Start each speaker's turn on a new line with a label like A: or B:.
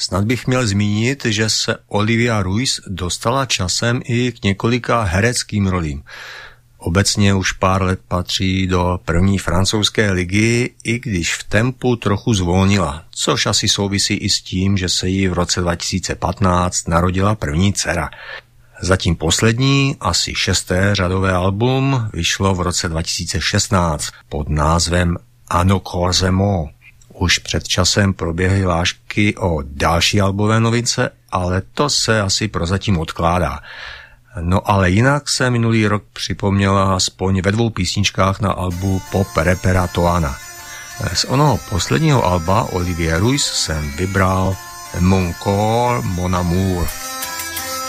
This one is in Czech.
A: Snad bych měl zmínit, že se Olivia Ruiz dostala časem i k několika hereckým rolím. Obecně už pár let patří do první francouzské ligy, i když v tempu trochu zvolnila, což asi souvisí i s tím, že se jí v roce 2015 narodila první dcera. Zatím poslední, asi 6. řadové album vyšlo v roce 2016 pod názvem Ano Corsemo. Už před časem proběhly vážky o další albové novince, ale to se asi prozatím odkládá. No ale jinak se minulý rok připomněla aspoň ve 2 písničkách na albu pop rapera Toana. Z onoho posledního alba Olivia Ruiz jsem vybral Mon Corps, Mon Amour.